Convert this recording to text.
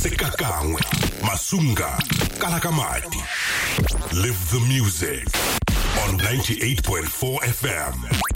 Sekakangwe, Masunga, Kalakamati. Live the music on 98.4 FM.